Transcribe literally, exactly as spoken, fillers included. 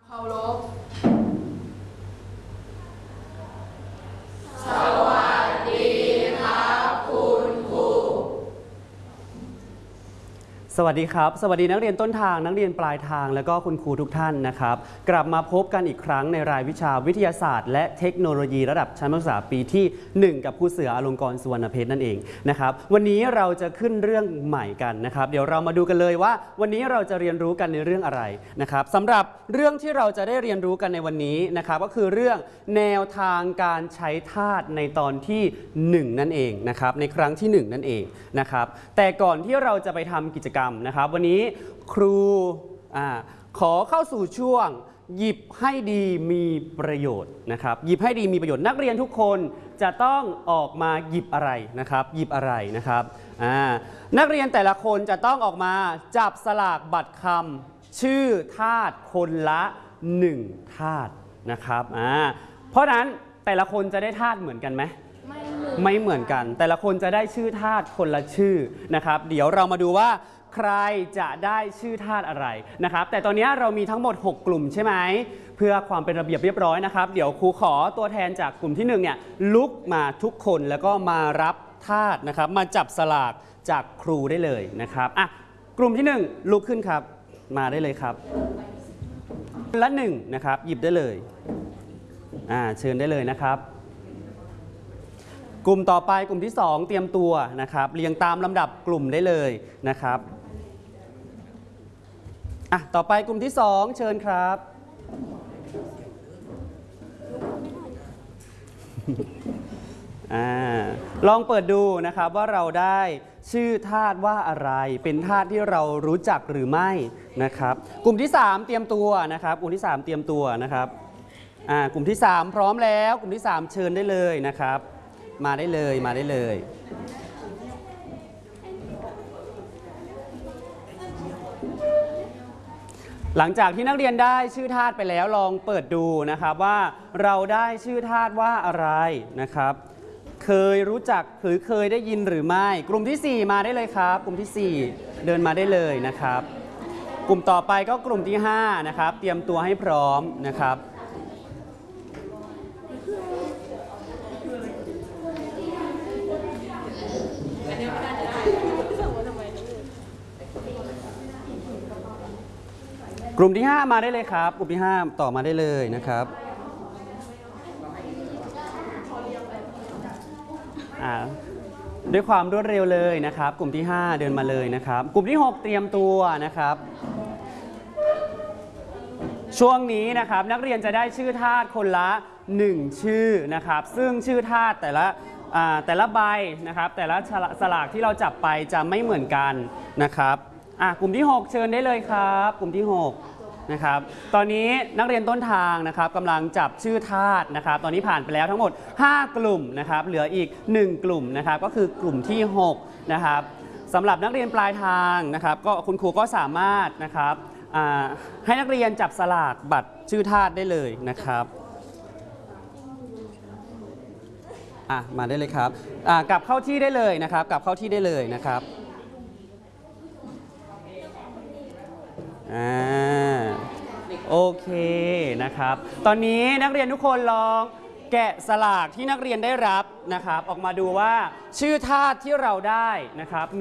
เคารพสวัสดีครับคุณครูสวัสดีครับสวัสดีนักเรียนต้นทางนักเรียนปลายทางและก็คุณครูทุกท่านนะครับกลับมาพบกันอีกครั้งในรายวิชาวิทยาศาสตร์และเทคโนโลยีระดับชั้นมัธยมศึกษาปีที่หนึ่งกับครูเสืออลงกรณ์สุวรรณเพชรนั่นเองนะครับวันนี้เราจะขึ้นเรื่องใหม่กันนะครับเดี๋ยวเรามาดูกันเลยว่าวันนี้เราจะเรียนรู้กันในเรื่องอะไรนะครับสำหรับเรื่องที่เราจะได้เรียนรู้กันในวันนี้นะครับก็คือเรื่องแนวทางการใช้ธาตุในตอนที่หนึ่งนั่นเองนะครับในครั้งที่หนึ่งนั่นเองนะครับแต่ก่อนที่เราจะไปทำกิจกรรมนะครับวันนี้ครูอ่าขอเข้าสู่ช่วงหยิบให้ดีมีประโยชน์นะครับหยิบให้ดีมีประโยชน์นักเรียนทุกคนจะต้องออกมาหยิบอะไรนะครับหยิบอะไรนะครับอ่านักเรียนแต่ละคนจะต้องออกมาจับสลากบัตรคำชื่อธาตุคนละหนึ่งธาตุนะครับอ่าเพราะนั้นแต่ละคนจะได้ธาตุเหมือนกันไหมไม่ไม่เหมือนกันแต่ละคนจะได้ชื่อธาตุคนละชื่อนะครับเดี๋ยวเรามาดูว่าใครจะได้ชื่อธาตุอะไรนะครับแต่ตอนนี้เรามีทั้งหมดหกกลุ่มใช่ไหมเพื่อความเป็นระเบียบเรียบร้อยนะครับเดี๋ยวครูขอตัวแทนจากกลุ่มที่หนึ่งเนี่ยลุกมาทุกคนแล้วก็มารับธาตุนะครับมาจับสลากจากครูได้เลยนะครับอ่ะกลุ่มที่หนึ่งลุกขึ้นครับมาได้เลยครับละหนึ่งนะครับหยิบได้เลยอ่าเชิญได้เลยนะครับกลุ่มต่อไปกลุ่มที่สองเตรียมตัวนะครับเรียงตามลำดับกลุ่มได้เลยนะครับอ่ะต่อไปกลุ่มที่สองเชิญครับอ่าลองเปิดดูนะครับว่าเราได้ชื่อธาตุว่าอะไรเป็นธาตุที่เรารู้จักหรือไม่นะครับกลุ่มที่สามเตรียมตัวนะครับกลุ่มที่สามเตรียมตัวนะครับอ่ากลุ่มที่สามพร้อมแล้วกลุ่มที่สามเชิญได้เลยนะครับมาได้เลยมาได้เลยหลังจากที่นักเรียนได้ชื่อธาตุไปแล้วลองเปิดดูนะครับว่าเราได้ชื่อธาตุว่าอะไรนะครับเคยรู้จักหรือเคยได้ยินหรือไม่กลุ่มที่สี่มาได้เลยครับกลุ่มที่สี่เดินมาได้เลยนะครับกลุ่มต่อไปก็กลุ่มที่ห้านะครับเตรียมตัวให้พร้อมนะครับกลุ่มที่ห้ามาได้เลยครับกลุ่มที่ห้าต่อมาได้เลยนะครับด้วยความรวดเร็วเลยนะครับกลุ่มที่ห้าเดินมาเลยนะครับกลุ่มที่หกเตรียมตัวนะครับช่วงนี้นะครับนักเรียนจะได้ชื่อธาตุคนละหนึ่งชื่อนะครับซึ่งชื่อธาตุแต่ละแต่ละใบนะครับแต่ละสลากที่เราจับไปจะไม่เหมือนกันนะครับกลุ่มที่หกเชิญได้เลยครับกลุ่มที่หกนะครับตอนนี้นักเรียนต้นทางนะครับกำลังจับชื่อธาตุนะครับตอนนี้ผ่านไปแล้วทั้งหมดห้ากลุ่มนะครับเหลืออีกหนึ่งกลุ่มนะครับก็คือกลุ่มที่หกนะครับสำหรับนักเรียนปลายทางนะครับก็คุณครูก็สามารถนะครับให้นักเรียนจับสลากบัตรชื่อธาตุได้เลยนะครับอ่ะมาได้เลยครับกลับเข้าที่ได้เลยนะครับกลับเข้าที่ได้เลยนะครับอ่าโอเคนะครับตอนนี้นักเรียนทุกคนลองแกะสลากที่นักเรียนได้รับนะครับออกมาดูว่าชื่อธาตุที่เราได้นะครับ